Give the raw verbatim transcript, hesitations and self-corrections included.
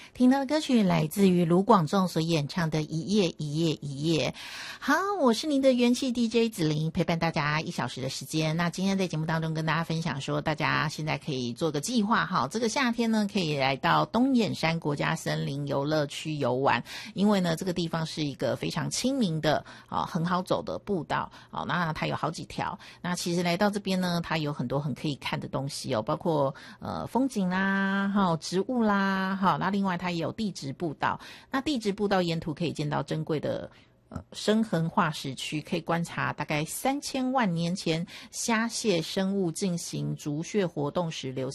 听到的歌曲来自于卢广仲所演唱的《一夜一夜一夜》。好，我是您的元气 D J 子琳，陪伴大家一小时的时间。那今天在节目当中跟大家分享说，大家现在可以做个计划哈，这个夏天呢可以来到东眼山国家森林游乐区游玩，因为呢这个地方是一个非常亲民的啊，很好走的步道啊，那它有好几条。那其实来到这边呢，它有很多很可以看的东西哦，包括呃风景啦、哈植物啦，哈，那另外它也有地质步道。那地质步道沿途可以见到珍贵的呃深痕化石区，可以观察大概三千万年前虾蟹生物进行逐穴活动时留